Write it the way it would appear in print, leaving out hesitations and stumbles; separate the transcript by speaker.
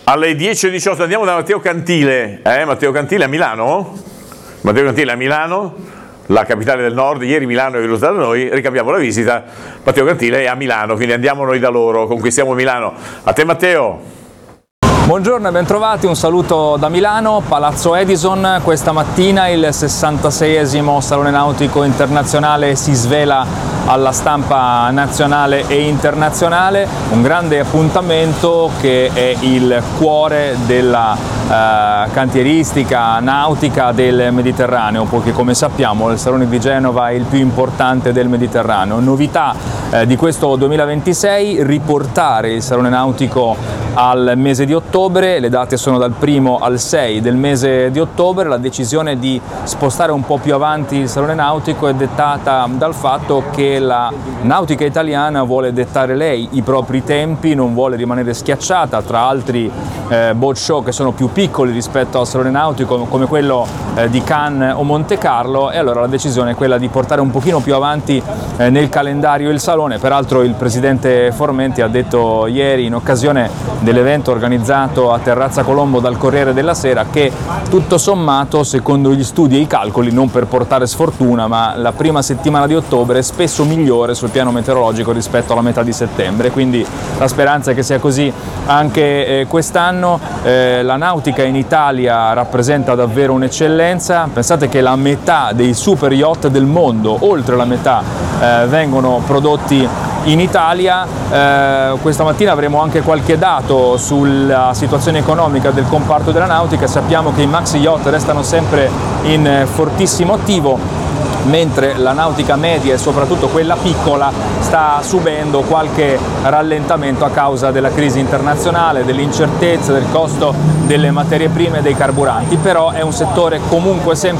Speaker 1: Alle 10:18 andiamo da Matteo Cantile. Matteo Cantile a Milano? Matteo Cantile a Milano, la capitale del nord. Ieri Milano è venuta da noi, ricapiamo la visita. Matteo Cantile è a Milano, quindi andiamo noi da loro, conquistiamo Milano. A te Matteo.
Speaker 2: Buongiorno e bentrovati, un saluto da Milano, Palazzo Edison. Questa mattina il 66esimo Salone Nautico Internazionale si svela alla stampa nazionale e internazionale, un grande appuntamento che è il cuore della cantieristica nautica del Mediterraneo, poiché come sappiamo il Salone di Genova è il più importante del Mediterraneo. Novità di questo 2026, riportare il Salone Nautico al mese di ottobre, le date sono dal 1° al 6 del mese di ottobre. La decisione di spostare un po' più avanti il Salone Nautico è dettata dal fatto che la nautica italiana vuole dettare lei i propri tempi, non vuole rimanere schiacciata tra altri boat show che sono più piccoli rispetto al Salone Nautico, come quello di Cannes o Monte Carlo, e allora la decisione è quella di portare un pochino più avanti nel calendario il Salone. Peraltro il presidente Formenti ha detto ieri, in occasione dell'evento organizzato a Terrazza Colombo dal Corriere della Sera, che tutto sommato, secondo gli studi e i calcoli, non per portare sfortuna, ma la prima settimana di ottobre è spesso migliore sul piano meteorologico rispetto alla metà di settembre, quindi la speranza è che sia così anche quest'anno. La nautica in Italia rappresenta davvero un'eccellenza. Pensate che la metà dei super yacht del mondo, oltre la metà, vengono prodotti in Italia. Questa mattina avremo anche qualche dato sulla situazione economica del comparto della nautica. Sappiamo che i maxi yacht restano sempre in fortissimo attivo, mentre la nautica media e soprattutto quella piccola sta subendo qualche rallentamento a causa della crisi internazionale, dell'incertezza, del costo delle materie prime e dei carburanti, però è un settore comunque sempre